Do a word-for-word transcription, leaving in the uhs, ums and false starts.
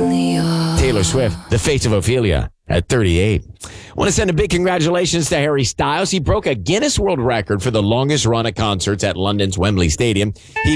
only are. Taylor Swift, the face of Ophelia, at thirty-eight. Want to send a big congratulations to Harry Styles. He broke a Guinness World Record for the longest run of concerts at London's Wembley Stadium. He